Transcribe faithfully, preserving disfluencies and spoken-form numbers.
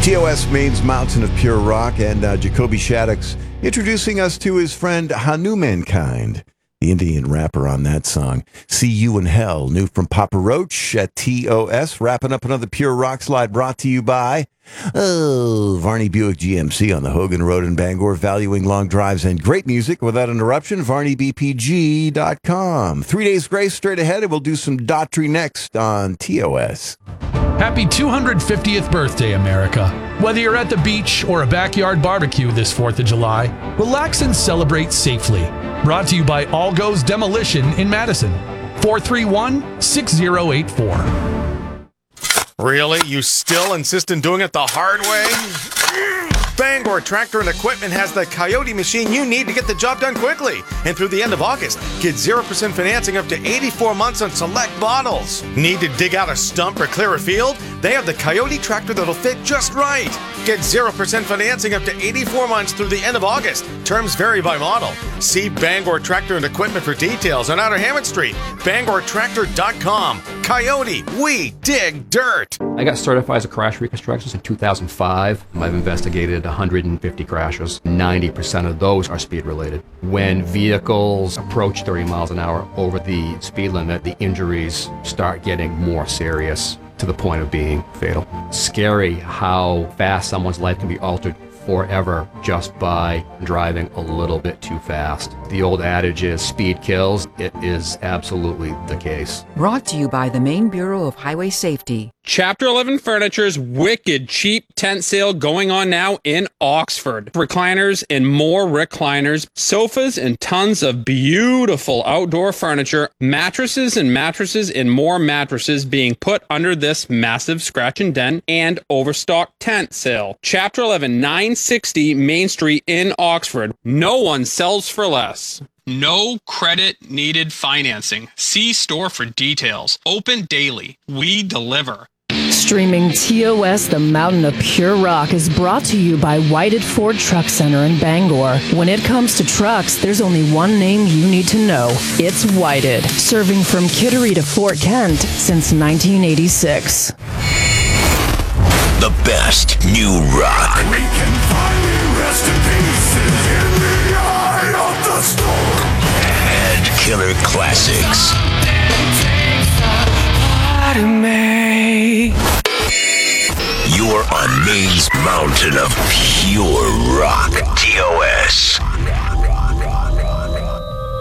T O S Maine's Mountain of Pure Rock, and uh, Jacoby Shaddix introducing us to his friend Hanumankind, the Indian rapper on that song. See You in Hell, new from Papa Roach at T O S, wrapping up another Pure Rock slide brought to you by oh, Varney Buick G M C on the Hogan Road in Bangor, valuing long drives and great music without interruption. Varney B P G dot com. Three days grace straight ahead, and we'll do some Daughtry next on T O S. Happy two hundred fiftieth birthday, America. Whether you're at the beach or a backyard barbecue this fourth of July, relax and celebrate safely. Brought to you by All Goes Demolition in Madison. four three one, six zero eight four. Really? You still insist on doing it the hard way? Bangor Tractor and Equipment has the Coyote machine you need to get the job done quickly. And through the end of August, get zero percent financing up to eighty-four months on select models. Need to dig out a stump or clear a field? They have the Coyote tractor that'll fit just right. Get zero percent financing up to eighty-four months through the end of August. Terms vary by model. See Bangor Tractor and Equipment for details on Outer Hammond Street. Bangor Tractor dot com. Coyote, we dig dirt. I got certified as a crash reconstructionist in two thousand five. I've investigated one hundred fifty crashes. ninety percent of those are speed related. When vehicles approach thirty miles an hour over the speed limit, the injuries start getting more serious to the point of being fatal. Scary how fast someone's life can be altered forever just by driving a little bit too fast. The old adage is speed kills. It is absolutely the case. Brought to you by the Maine Bureau of Highway Safety. Chapter eleven Furniture's wicked cheap tent sale going on now in Oxford. Recliners and more recliners, sofas and tons of beautiful outdoor furniture, mattresses and mattresses and more mattresses being put under this massive scratch and dent and overstocked tent sale. Chapter eleven, nine sixty Main Street in Oxford. No one sells for less. No credit needed financing. See store for details. Open daily. We deliver. Streaming T O S, the Mountain of Pure Rock, is brought to you by Whited Ford Truck Center in Bangor. When it comes to trucks, there's only one name you need to know. It's Whited, serving from Kittery to Fort Kent since nineteen eighty-six. The best new rock. We can finally rest in pieces in the eye of the storm. And killer classics. You're on Maine's Mountain of Pure Rock. T O S.